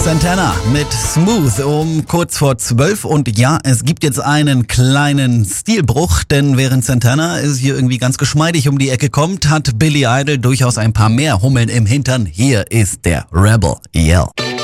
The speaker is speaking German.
Santana mit Smooth um kurz vor 12 und ja, es gibt jetzt einen kleinen Stilbruch, denn während Santana es hier irgendwie ganz geschmeidig um die Ecke kommt, hat Billy Idol durchaus ein paar mehr Hummeln im Hintern. Hier ist der Rebel Yell.